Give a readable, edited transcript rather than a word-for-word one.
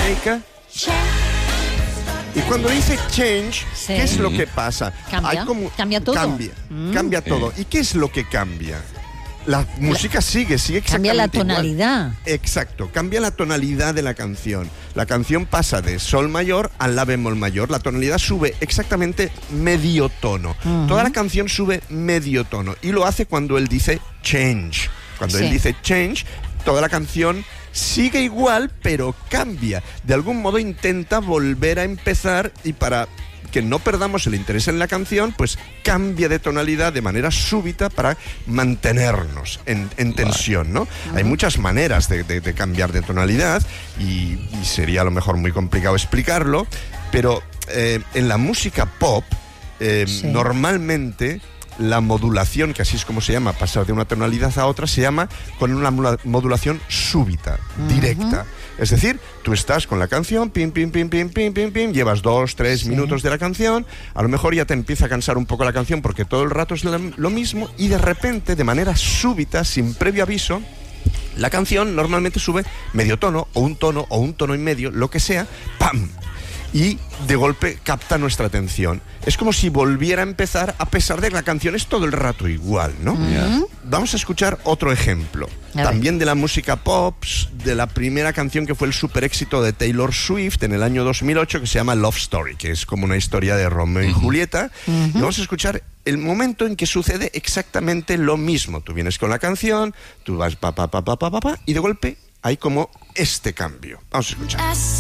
make a... Y cuando dice change, Sí. ¿qué es lo que pasa? Cambia. Cambia todo. Cambia todo. ¿Y qué es lo que cambia? La música sigue exactamente Cambia la igual. tonalidad. Exacto, cambia la tonalidad de la canción. La canción pasa de sol mayor a la bemol mayor. La tonalidad sube exactamente medio tono. Toda la canción sube medio tono. Y lo hace cuando él dice change. Cuando Sí. él dice change, toda la canción sigue igual, pero cambia. De algún modo intenta volver a empezar, y para que no perdamos el interés en la canción, pues cambia de tonalidad de manera súbita para mantenernos en tensión, ¿no? Hay muchas maneras de cambiar de tonalidad y sería a lo mejor muy complicado explicarlo, pero en la música pop, Sí. normalmente la modulación, que así es como se llama, pasar de una tonalidad a otra, se llama con una modulación súbita, directa. Es decir, tú estás con la canción, pim, pim, pim, pim, pim, pim, pim, llevas 2-3 minutos de la canción, a lo mejor ya te empieza a cansar un poco la canción porque todo el rato es lo mismo, y de repente, de manera súbita, sin previo aviso, la canción normalmente sube medio tono, o un tono y medio, lo que sea, ¡pam! Y de golpe capta nuestra atención. Es como si volviera a empezar, a pesar de que la canción es todo el rato igual, ¿no? Vamos a escuchar otro ejemplo. También de la música pop, de la primera canción que fue el super éxito de Taylor Swift en el año 2008, que se llama Love Story, que es como una historia de Romeo y Julieta. Y vamos a escuchar el momento en que sucede exactamente lo mismo. Tú vienes con la canción, tú vas pa, pa, pa, pa, pa, pa, pa, y de golpe hay como este cambio. Vamos a escuchar.